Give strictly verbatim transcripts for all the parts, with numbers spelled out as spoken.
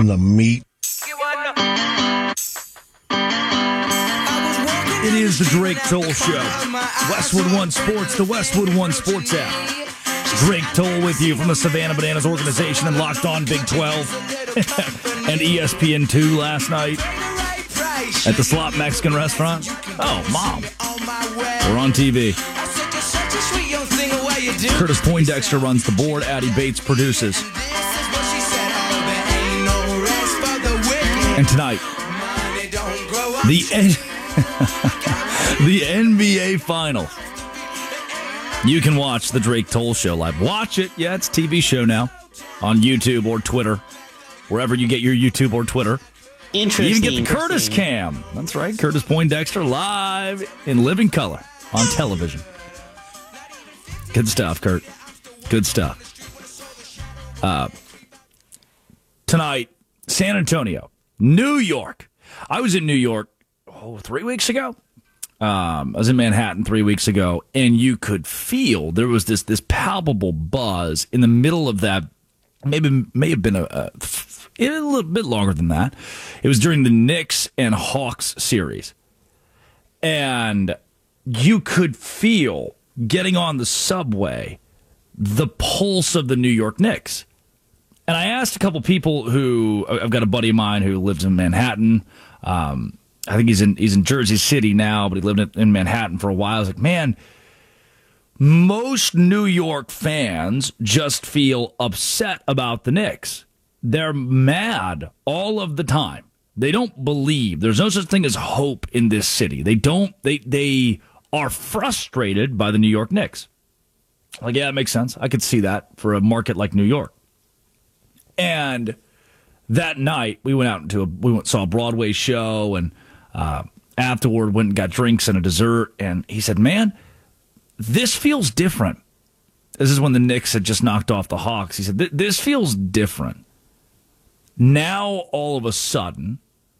The meat. It is the Drake Toll Show. Westwood One Sports, the Westwood One Sports app. Drake Toll with you from the Savannah Bananas organization and Locked On Big twelve and E S P N two last night at the Slop Mexican restaurant. Oh, Mom. We're on T V. Curtis Poindexter runs the board. Addie Bates produces. And tonight, the N- the N B A Final. You can watch the Drake Toll Show live. Watch it. Yeah, it's a T V show now on YouTube or Twitter, wherever you get your YouTube or Twitter. Interesting. You even get the Curtis Cam. That's right. Curtis Poindexter live in living color on television. Good stuff, Kurt. Good stuff. Uh, tonight, San Antonio, New York. I was in New York, oh, three weeks ago. Um, I was in Manhattan three weeks ago, and you could feel there was this this palpable buzz in the middle of that. Maybe may have been a, a, a little bit longer than that. It was during the Knicks and Hawks series, and you could feel getting on the subway the pulse of the New York Knicks. And I asked a couple people who, I've got a buddy of mine who lives in Manhattan. Um, I think he's in he's in Jersey City now, but he lived in Manhattan for a while. I was like, man, most New York fans just feel upset about the Knicks. They're mad all of the time. They don't believe. There's no such thing as hope in this city. They don't, they, they are frustrated by the New York Knicks. Like, yeah, it makes sense. I could see that for a market like New York. And that night, we went out into a, we went saw a Broadway show, and uh, afterward went and got drinks and a dessert. And he said, man, this feels different. This is when the Knicks had just knocked off the Hawks. He said, this feels different. Now, all of a sudden,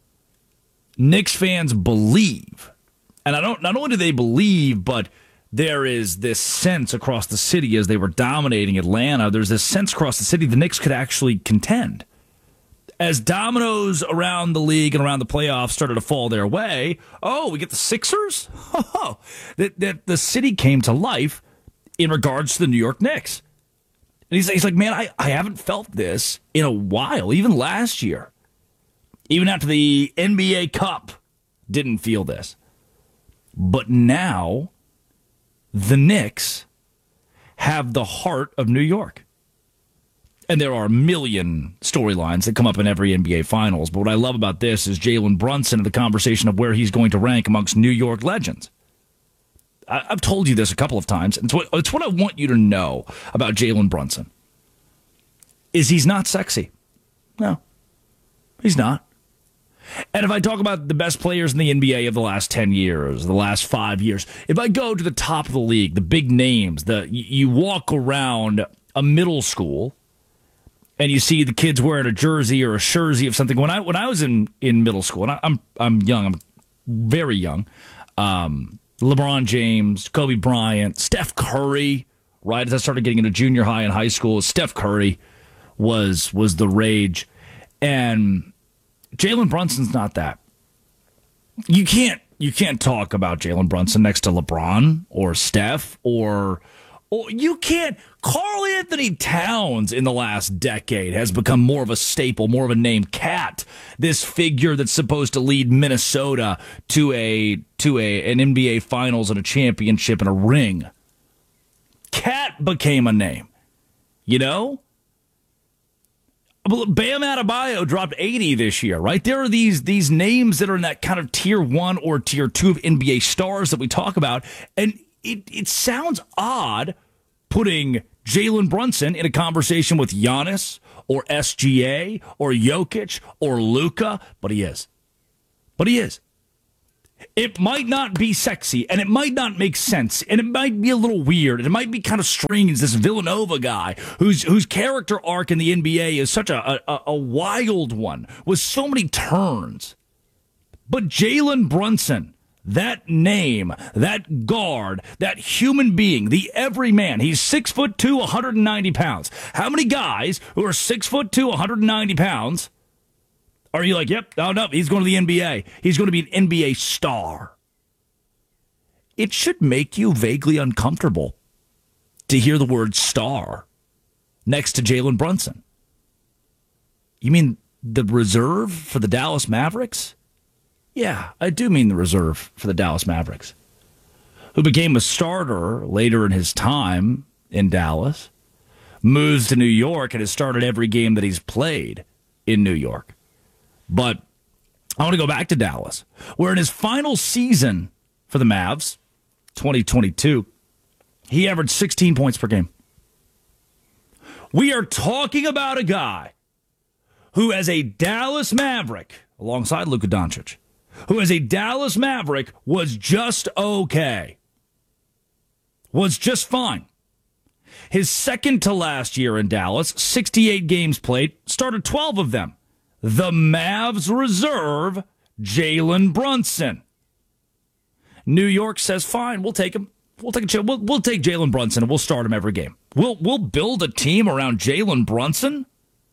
Knicks fans believe. And I don't, not only do they believe, but there is this sense across the city as they were dominating Atlanta. There's this sense across the city the Knicks could actually contend. As dominoes around the league and around the playoffs started to fall their way, oh, we get the Sixers? Oh, that, that the city came to life in regards to the New York Knicks. And he's, he's like, man, I, I haven't felt this in a while, even last year. Even after the N B A Cup, didn't feel this. But now, the Knicks have the heart of New York. And there are a million storylines that come up in every N B A Finals. But what I love about this is Jalen Brunson and the conversation of where he's going to rank amongst New York legends. I, I've told you this a couple of times. And it's what, it's what I want you to know about Jalen Brunson. Is he's not sexy. No, he's not. And if I talk about the best players in the N B A of the last ten years, the last five years, if I go to the top of the league, the big names, the you walk around a middle school and you see the kids wearing a jersey or a jersey of something. When I when I was in, in middle school, and I, I'm I'm young, I'm very young. Um, LeBron James, Kobe Bryant, Steph Curry. Right as I started getting into junior high and high school, Steph Curry was was the rage, and Jalen Brunson's not that. You can't you can't talk about Jalen Brunson next to LeBron or Steph or or you can't. Karl Anthony Towns in the last decade has become more of a staple, more of a name. Cat, this figure that's supposed to lead Minnesota to a to a an N B A Finals and a championship and a ring. Cat became a name, you know. Bam Adebayo dropped eighty this year, right? There are these these names that are in that kind of tier one or tier two of N B A stars that we talk about, and it, it sounds odd putting Jalen Brunson in a conversation with Giannis or S G A or Jokic or Luka, but he is. But he is. It might not be sexy, and it might not make sense, and it might be a little weird, and it might be kind of strange, this Villanova guy whose whose character arc in the N B A is such a, a, a wild one, with so many turns. But Jalen Brunson, that name, that guard, that human being, the everyman, he's six foot two, one hundred ninety pounds. How many guys who are six foot two, one hundred ninety pounds Or are you like, yep, oh no, he's going to the N B A. He's going to be an N B A star. It should make you vaguely uncomfortable to hear the word star next to Jalen Brunson. You mean the reserve for the Dallas Mavericks? Yeah, I do mean the reserve for the Dallas Mavericks, who became a starter later in his time in Dallas, moves to New York, and has started every game that he's played in New York. But I want to go back to Dallas, where in his final season for the Mavs, twenty twenty-two, he averaged sixteen points per game. We are talking about a guy who, as a Dallas Maverick, alongside Luka Doncic, who as a Dallas Maverick was just okay, was just fine. His second to last year in Dallas, sixty-eight games played, started twelve of them. The Mavs reserve, Jalen Brunson. New York says, fine, we'll take him. We'll take a, we'll, we'll take Jalen Brunson and we'll start him every game. We'll we'll build a team around Jalen Brunson?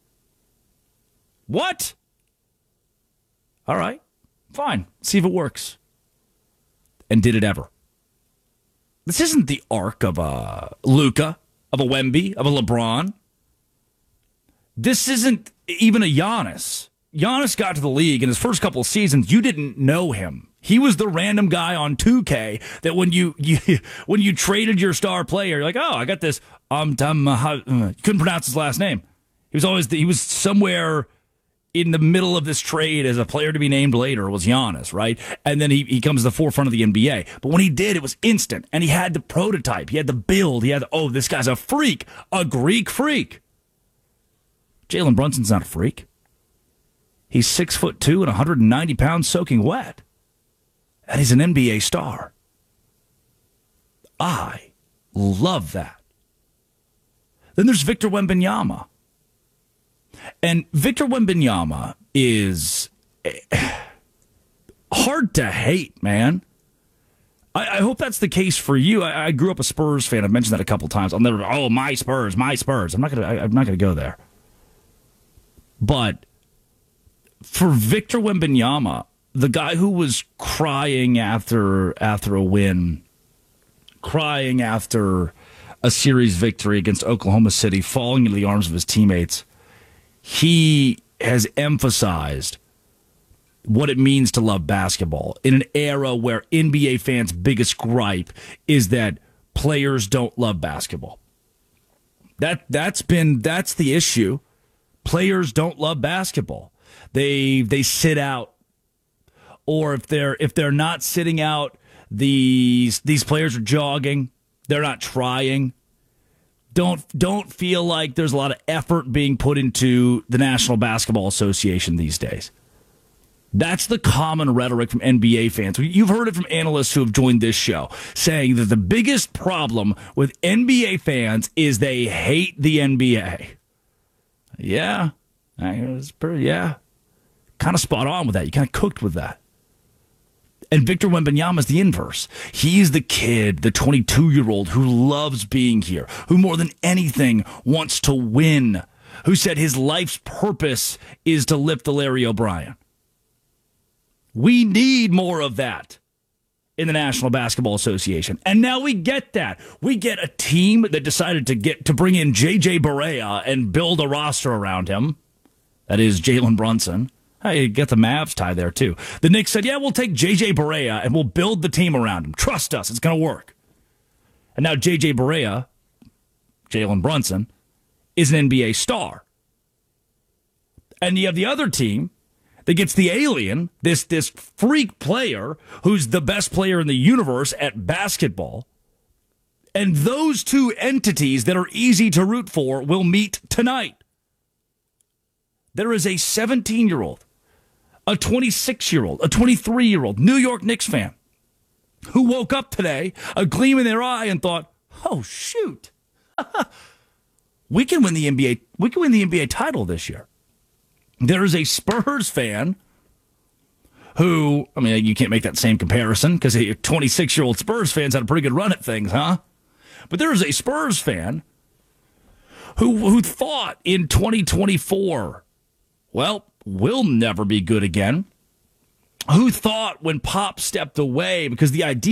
What? All right, fine. See if it works. And did it ever? This isn't the arc of a Luka, of a Wemby, of a LeBron. This isn't even a Giannis. Giannis got to the league in his first couple of seasons. You didn't know him. He was the random guy on two K that when you, you when you traded your star player, you're like, oh, I got this. Um, um, uh, you couldn't pronounce his last name. He was always the, he was somewhere in the middle of this trade as a player to be named later. Was Giannis, right? And then he, he comes to the forefront of the N B A. But when he did, it was instant. And he had the prototype. He had the build. He had, the, oh, this guy's a freak, a Greek freak. Jalen Brunson's not a freak. He's six foot two and one hundred ninety pounds soaking wet. And he's an N B A star. I love that. Then there's Victor Wembanyama. And Victor Wembanyama is hard to hate, man. I, I hope that's the case for you. I, I grew up a Spurs fan. I've mentioned that a couple times. I'll never, oh, my Spurs, my Spurs. I'm not gonna. I, I'm not gonna go there. But for Victor Wembanyama, the guy who was crying after after a win, crying after a series victory against Oklahoma City, falling into the arms of his teammates, he has emphasized what it means to love basketball in an era where N B A fans' biggest gripe is that players don't love basketball. That that's been that's the issue. Players don't love basketball. They they sit out, or if they're if they're not sitting out, these these players are jogging. They're not trying. Don't don't feel like there's a lot of effort being put into the National Basketball Association these days. That's the common rhetoric from N B A fans. You've heard it from analysts who have joined this show, saying that the biggest problem with N B A fans is they hate the N B A. Yeah, it's pretty, yeah, kind of spot on with that. You kind of cooked with that. And Victor Wembanyama is the inverse. He's the kid, the twenty-two-year-old who loves being here, who more than anything wants to win, who said his life's purpose is to lift the Larry O'Brien. We need more of that in the National Basketball Association. And now we get that. We get a team that decided to get to bring in J J Barea and build a roster around him. That is Jalen Brunson. Hey, you get the Mavs tie there, too. The Knicks said, yeah, we'll take J J Barea and we'll build the team around him. Trust us, it's going to work. And now J J Barea, Jalen Brunson, is an N B A star. And you have the other team that gets the alien, this, this freak player who's the best player in the universe at basketball. And those two entities that are easy to root for will meet tonight. There is a seventeen-year-old, a twenty-six-year-old, a twenty-three-year-old New York Knicks fan who woke up today, a gleam in their eye, and thought, oh, shoot, we can win the N B A, we can win the N B A title this year. There is a Spurs fan who, I mean, you can't make that same comparison because a twenty-six-year-old Spurs fan's had a pretty good run at things, huh? But there is a Spurs fan who who thought in twenty twenty-four, well, will never be good again. Who thought when Pop stepped away, because the idea